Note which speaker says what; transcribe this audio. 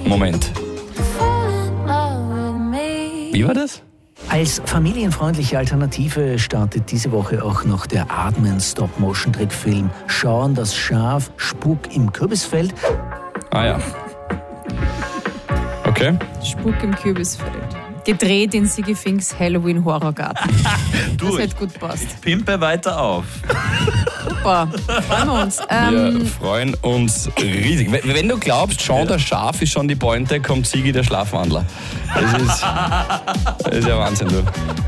Speaker 1: Moment. Wie war das?
Speaker 2: Als familienfreundliche Alternative startet diese Woche auch noch der Aardman-Stop-Motion-Trickfilm Shaun das Schaf, Spuk im Kürbisfeld.
Speaker 1: Ah ja. Okay.
Speaker 3: Spuk im Kürbisfeld. Gedreht in Sigi Finks Halloween-Horrorgarten. Das hätte gut passt.
Speaker 4: Pimpe weiter auf.
Speaker 3: Super, freuen wir uns.
Speaker 1: Wir freuen uns riesig. Wenn du glaubst, Shaun das Schaf ist schon die Pointe, kommt Sigi der Schlafwandler. Das ist ja Wahnsinn, du.